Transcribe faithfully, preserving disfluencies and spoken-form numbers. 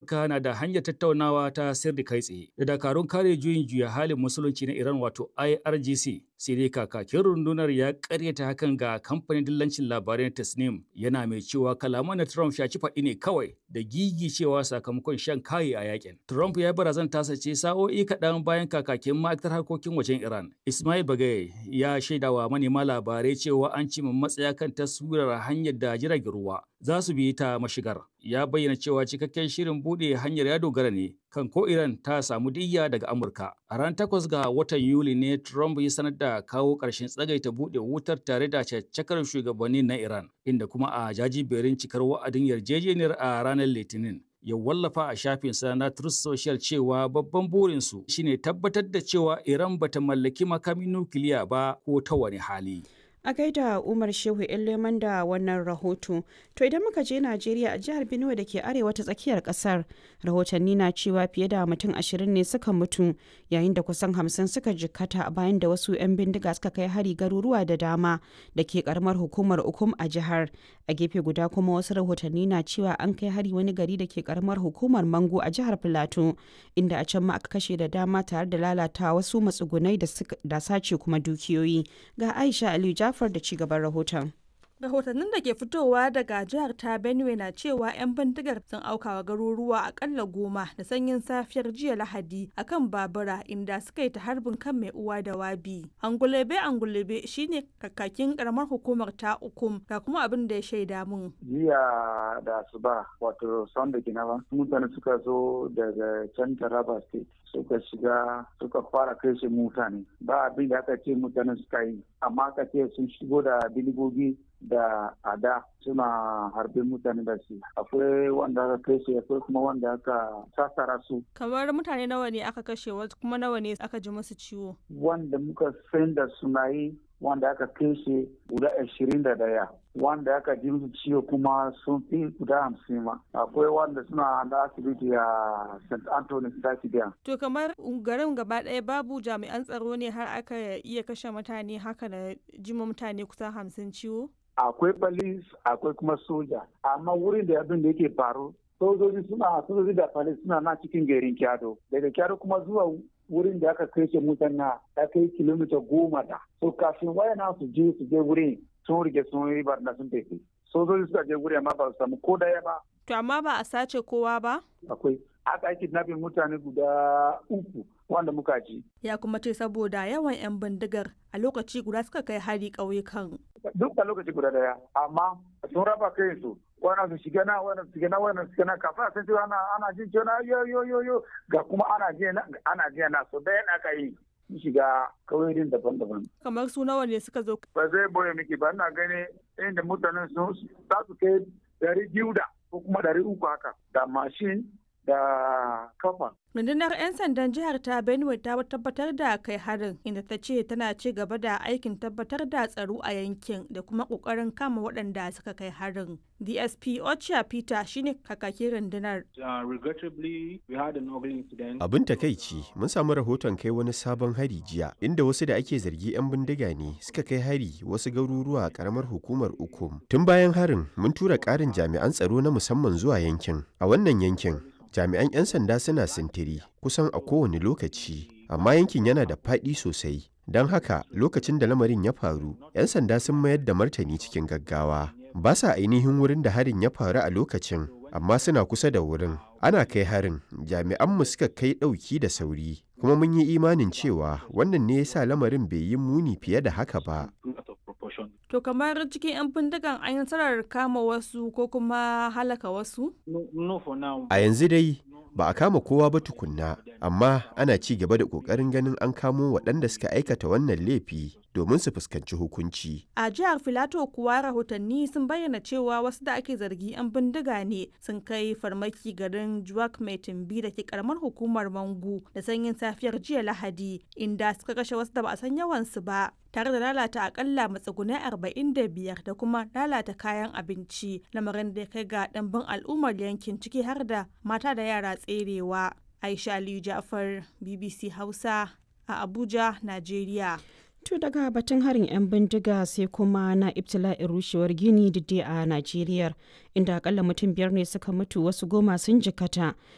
Amurka na da hanyar tattaunawa ta sirri kai tsaye da dakarun kare juyin juya halin musulunci na Iran wato I R G C. Sai dai kakakin rundunar ya karyata hakan ga kamfanin dillancin labarai na Tasnim, yana mai cewa kalaman na Trump shaci faɗi ne kawai da gigi cewa sakamakon shan kayi a yakin. Trump ya barazan tasa ce sa'o'i kaɗan bayan kakakin ma'aikatar harkokin wajen Iran, Ismail Bagaye, ya shaidawa manema labarai cewa an cimma matsaya kan taswirar hanyar da jiragen ruwa za su bi ta mashigar. Ya bayyana cewa cikakken shirin buɗe hanyar ya dogara ne kan ko Iran ta samu diyya daga Amurka. A ran takwas ga watan Yuli ne Trump ya sanar da kawo ƙarshen tsagaita buɗe wutar tare da caccakar shugabannin na Iran, inda kuma a jajiberin cikar wa'adin yarjejeniyar a ranar Litinin ya wallafa a shafinsa na Truth Social cewa babban burinsu shine tabbatar da cewa Iran bata mallaki makamin nukiliya ba ko ta wani hali. A gaida Umar Shehu Leman da wannan rahoto. To idan muka je Najeriya, a jihar Benue da ke arewa ta tsakiyar kasar, rahotanni na cewa fiye da mutum ashirin ne suka mutu yayin da kusan hamsin suka jikkata bayan da wasu 'yan bindiga suka kai hari garuruwa da dama da ke karamar hukumar Ukum a jihar. A gefe guda kuma wasu rahotanni na cewa an kai hari wani gari da ke karamar hukumar Mango a jihar Filato, inda a can ma aka kashe da dama tare da lalata wasu matsugunai da sace kuma dukiyoyi. Ga Aisha Aliyu Jafar da cigaban rahoton. Rahotannin da ke fitowa daga jihar ta Benue na cewa 'yan bindigar sun aukawa garuruwa akalla goma da sanyin safiyar jiya Lahadi akan babura, inda suka yi ta harbin kan mai uwa da wabi. Angulebe Angulebe shine kakakin karamar hukumar ta Ukum, ga kuma abin da ya shaida mun. Jiya da asuba wato Sunday kenan, mutane suka zo daga can Taraba State suka shiga suka fara kashe mutane. Ba abin da aka ce mutane suka yi, amma aka ce sun shigo da biligogi da ada suna harbin mutane da su. Akwai wanda aka kashe, akwai kuma wanda aka sassara su. Kamar mutane nawa ne aka kashe, wasu kuma nawa ne aka ji musu ciwo? Wanda muka san da suna yi, wanda aka kashe guda ashirin da daya, wanda aka ji musu ciwo kuma sun fi guda hamsin ma. Akwai wanda suna da asibiti a Saint Anthony Stadium. To kamar garin gaba ɗaya babu jami'an tsaro ne har aka iya kashe mutane haka da jima mutane kusan hamsin ciwo? Akwai police, akwai kuma soja, amma wurin da abin da yake faru sojoji suna sojoji da police suna na cikin garin Kyado. Daga Kyado kuma zuwa wurin da aka kashe mutane ya kai kilomita goma da. So kafin wayana su je su je wurin sun rike sun yi barna sun tafi. Sojoji suka je wurin amma ba su samu ko daya ba. To amma ba a sace kowa ba? Akwai. Aka yi kidnapping mutane guda uku wanda muka ji. Ya kuma ce saboda yawan 'yan bindigar a lokaci guda suka kai hari ƙauyukan. Duk a lokaci guda daya, amma sun raba kai su. Wannan su shiga na wannan su shiga na wannan su shiga na kafin a san cewa ana ana jin cewa yo yo yo yo ga kuma ana je na ana je na so da yana aka yi shiga kauyerin daban-daban. Kamar su nawa ne suka zo? Ba zai boye miki ba, ina gani inda mutanen sun za su kai dari biyu da ko kuma dari uku haka da mashin da kafa. Rundunar 'yan sandan jihar ta Benue ta tabbatar da kai harin, inda ta ce tana ci gaba da aikin tabbatar da tsaro a yankin da kuma kokarin kama waɗanda suka kai harin. D S P Ocha Peter shine kakakin rundunar. Abin takaici, mun samu rahoton kai wani sabon hari jiya, inda wasu da ake zargi 'yan bindiga ne suka kai hari wasu garuruwa a karamar hukumar Ukum. Tun bayan harin, mun tura ƙarin jami'an tsaro na musamman zuwa yankin. A wannan yankin, jami'an 'yan sanda suna sintiri kusan a kowane lokaci, amma yankin yana da faɗi sosai. Don haka lokacin da lamarin ya faru, 'yan sanda sun mayar da martani cikin gaggawa. Ba sa ainihin wurin da harin ya faru a lokacin, amma suna kusa da wurin. Ana kai harin, jami'anmu suka kai ɗauki da sauri, kuma mun yi imanin cewa wannan ne ya sa lamarin bai yi muni fiye da haka ba. To kamar cikin 'yan bindigan an yi nasarar kama wasu ko kuma halaka wasu? A yanzu dai ba a kama kowa ba tukunna, amma ana ci gaba da ƙoƙarin ganin an kamo waɗanda suka aikata wannan laifi domin su fuskanci hukunci. A jihar Filato kuwa rahotanni sun bayyana cewa wasu da ake zargi 'yan bindiga ne sun kai farmaki garin Juwak mai tumbi da ke karamar hukumar Mangu da sanyin safiyar jiya Lahadi, inda suka kashe wasu da ba a san yawansu ba, tare da lalata akalla matsugunai arba'in da biyar da kuma lalata kayan abinci, lamarin da ya kai ga ɗimbin al'ummar yankin ciki har da mata da yara tserewa. Aisha Aliyu Ja'far, B B C Hausa a Abuja, Najeriya. To daga batun harin 'yan bindiga sai kuma na ibtila'in rushewar gini didde a Najeriya, inda akalla mutum biyar ne suka mutu wasu goma sun jikata